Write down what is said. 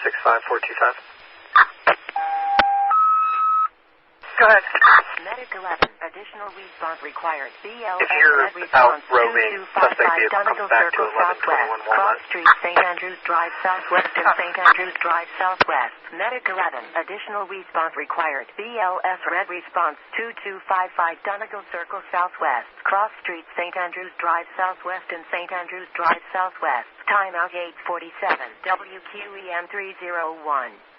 65425. Go ahead. Medic 11, additional response required. BLS If you're response out roving, suspect 2255 vehicle Donegal comes back to Circle 1121 Southwest, Walnut. Cross Street, St. Andrews Drive Southwest and St. Andrews Drive Southwest. Medic 11, additional response required. BLS red response 2255 Donegal Circle Southwest, Cross Street, St. Andrews Drive Southwest and St. Andrews Drive Southwest. Timeout 847, WQEM 301.